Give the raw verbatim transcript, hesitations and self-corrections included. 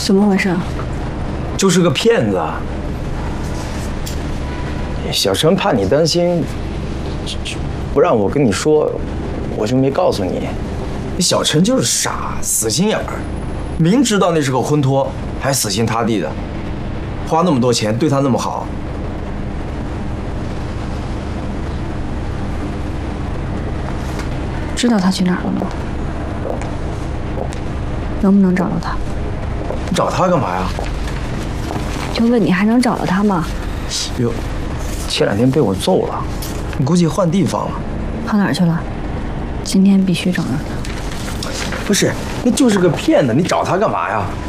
怎么回事？ 就是个骗子。小陈怕你担心，不让我跟你说，我就没告诉你。小陈就是傻，死心眼儿，明知道那是个婚托，还死心塌地的，花那么多钱对他那么好。 知道他去哪儿了吗？能不能找到他？ 你找他干嘛呀？ 就问你还能找到他吗？ 哟，前两天被我揍了，你估计换地方了。 跑哪儿去了？今天必须找到他。 不是，那就是个骗子，你找他干嘛呀？